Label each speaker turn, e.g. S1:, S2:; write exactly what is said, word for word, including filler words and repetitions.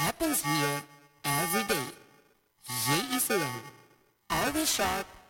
S1: happens here every day. ये इस्लाम always sharp